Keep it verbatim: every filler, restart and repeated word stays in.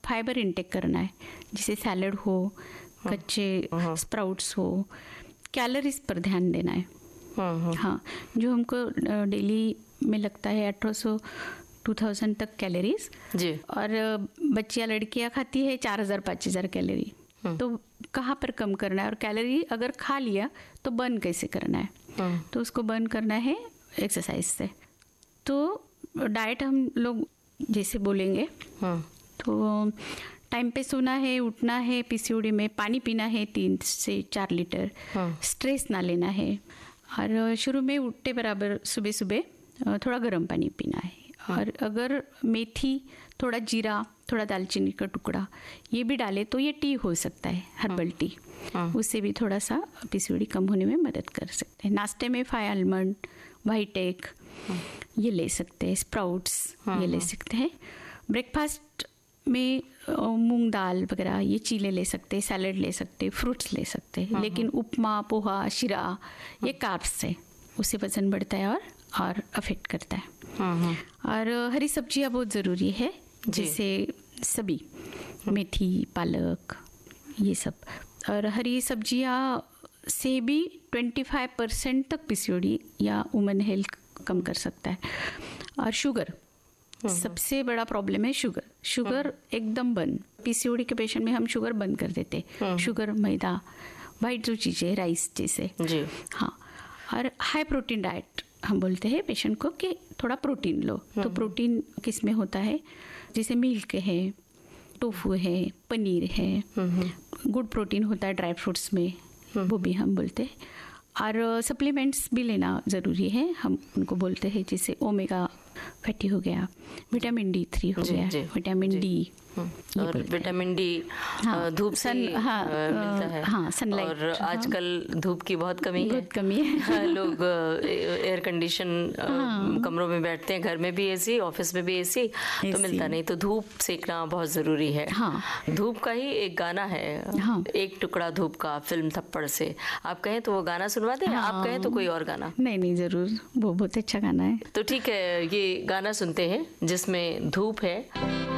Fibre intake करना है, जैसे सैलड हो, कच्चे स्प्राउट्स हो, कैलोरीज पर ध्यान देना है। हाँ, जो हमको डेली में लगता है अठारह सौ टू थाउजेंड तक कैलोरीज जी, और बच्चियाँ लड़कियाँ खाती है चार हज़ार पाँच हज़ार कैलोरी। तो कहाँ पर कम करना है, और कैलोरी अगर खा लिया तो बर्न कैसे करना है? तो उसको बर्न करना है एक्सरसाइज से। तो डाइट हम लोग जैसे बोलेंगे तो टाइम पे सोना है, उठना है, पीसीओडी में पानी पीना है तीन से चार लीटर, स्ट्रेस ना लेना है, और शुरू में उठते बराबर सुबह सुबह थोड़ा गर्म पानी पीना है। और अगर मेथी, थोड़ा जीरा, थोड़ा दालचीनी का टुकड़ा ये भी डाले तो ये टी हो सकता है, हर्बल टी, उससे भी थोड़ा सा पीसीओडी कम होने में मदद कर सकते हैं। नाश्ते में फाइव आलमंड, वाइट एग ये ले सकते हैं, स्प्राउट्स ये ले सकते हैं। ब्रेकफास्ट में मूंग दाल वगैरह ये चीले ले सकते हैं, सैलड ले सकते हैं, फ्रूट्स ले सकते हैं। लेकिन उपमा, पोहा, शिरा ये कार्ब्स है, उससे वजन बढ़ता है और और अफेक्ट करता है। और हरी सब्जियां बहुत ज़रूरी है, जैसे सभी मेथी, पालक ये सब। और हरी सब्जियां से भी पच्चीस परसेंट तक पीसीओडी या वुमेन हेल्थ कम कर सकता है। और शुगर सबसे बड़ा प्रॉब्लम है, शुगर शुगर एकदम बंद। पीसीओडी के पेशेंट में हम शुगर बंद कर देते, शुगर, मैदा, वाइट जो चीज़ें, राइस जैसे जी। हाँ, और हाई प्रोटीन डाइट हम बोलते हैं पेशेंट को कि थोड़ा प्रोटीन लो। तो प्रोटीन किस में होता है, जैसे मिल्क है, टोफू है, पनीर है, गुड प्रोटीन होता है ड्राई फ्रूट्स में, वो भी हम बोलते हैं। और सप्लीमेंट्स भी लेना ज़रूरी है, हम उनको बोलते हैं, जैसे ओमेगा फैटी हो गया, विटामिन डी थ्री हो गया, विटामिन डी, और विटामिन डी हाँ, धूप से हाँ, मिलता है हाँ, सनलाइट। और आजकल धूप की बहुत कमी है, बहुत कमी है। लोग एयर कंडीशन हाँ, कमरों में बैठते हैं, घर में भी एसी, ऑफिस में भी एसी, तो मिलता नहीं। तो धूप सेकना बहुत ज़रूरी है। हाँ, धूप का ही एक गाना है हाँ, एक टुकड़ा धूप का, फिल्म थप्पड़ से। आप कहें तो वो गाना सुनवा दें, हाँ, आप कहें तो कोई और गाना? नहीं नहीं, ज़रूर, वो बहुत अच्छा गाना है। तो ठीक है, ये गाना सुनते हैं जिसमें धूप है।